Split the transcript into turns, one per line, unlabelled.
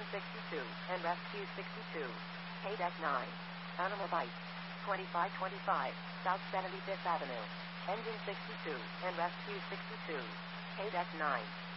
Engine 62 and Rescue 62. KDEC 9. Animal Bites. 2525 South 75th Avenue. Engine 62 and Rescue 62. KDEC 9.